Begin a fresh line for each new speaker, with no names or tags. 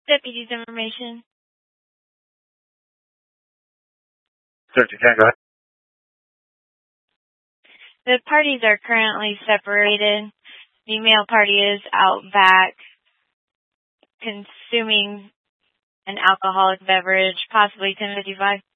Deputy's information.
1310, go ahead.
The parties are currently separated. The male party is out back consuming an alcoholic beverage, possibly 1055.